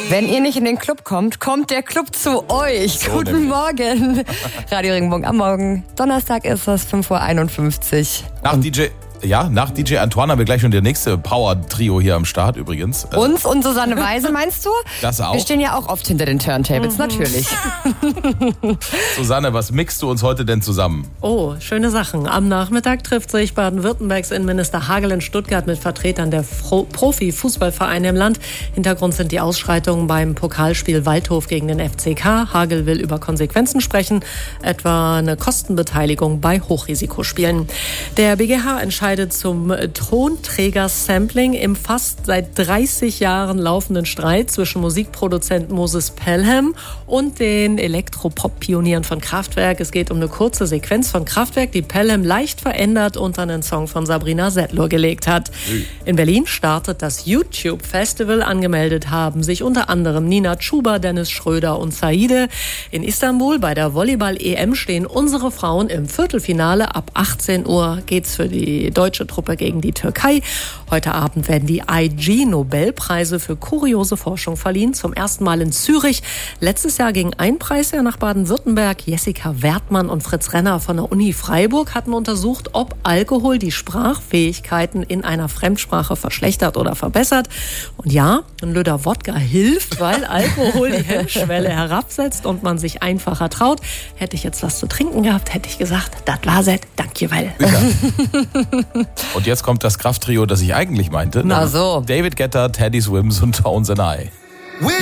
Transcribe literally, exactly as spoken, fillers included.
Wenn ihr nicht in den Club kommt, kommt der Club zu euch. So Guten nämlich. Morgen. Radio Regenbogen am Morgen. Donnerstag ist es, fünf Uhr einundfünfzig. Nach D J, ja, nach D J Antoine haben wir gleich schon der nächste Power-Trio hier am Start übrigens. Äh, Uns und Susanne Weise, meinst du? Das auch. Wir stehen ja auch oft hinter den Turntables, natürlich. Susanne, was mixt du uns heute denn zusammen? Oh, schöne Sachen. Am Nachmittag trifft sich Baden-Württembergs Innenminister Hagel in Stuttgart mit Vertretern der Fro- Profi-Fußballvereine im Land. Hintergrund sind die Ausschreitungen beim Pokalspiel Waldhof gegen den F C K. Hagel will über Konsequenzen sprechen, etwa eine Kostenbeteiligung bei Hochrisikospielen. Der B G H entscheidet zum Tonträger-Sampling im fast seit dreißig Jahren laufenden Streit zwischen Musikproduzent Moses Pelham und den Elektropop-Pionieren von Kraftwerk. Es geht um eine kurze Sequenz von Kraftwerk, die Pelham leicht verändert unter einen Song von Sabrina Setlur gelegt hat. In Berlin startet das YouTube-Festival. Angemeldet haben sich unter anderem Nina Chuba, Dennis Schröder und Saide. In Istanbul bei der Volleyball-E M stehen unsere Frauen im Viertelfinale. Ab achtzehn Uhr geht's für die deutsche Truppe gegen die Türkei. Heute Abend werden die I G-Nobelpreise für kuriose Forschung verliehen. Zum ersten Mal in Zürich. Letztes Jahr ging ein Preis ja nach Baden-Württemberg. Jessica Wertmann und Fritz Renner von der Uni Freiburg hatten untersucht, ob Alkohol die Sprachfähigkeiten in einer Fremdsprache verschlechtert oder verbessert. Und ja, ein Löder Wodka hilft, weil Alkohol die Hemmschwelle herabsetzt und man sich einfacher traut. Hätte ich jetzt was zu trinken gehabt, hätte ich gesagt, das war's, danke well. Ja. Und jetzt kommt das Krafttrio, das ich eigentlich meinte. Na so. David Guetta, Teddy Swims und Tones and I.